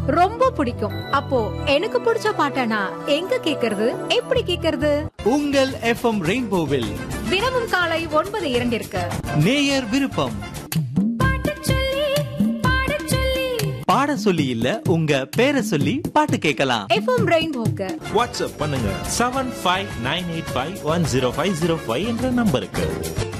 ரொம்ப பிடிக்கும். அப்போ எனக்கு பிடிச்ச பாட்டனா எங்க கேக்குறது, எப்படி கேக்குறது? உங்கள் எஃப்எம் ரெயின்போவில் தினமும் காலை 9:02 நேயர் விருப்பம். பாட சொல்லி இல்ல, உங்க பேரை சொல்லி பாட்டு கேட்கலாம். எஃப்எம் ரெயின்போக்கு வாட்ஸ்அப் பண்ணுங்க 7598510505 என்ற நம்பருக்கு.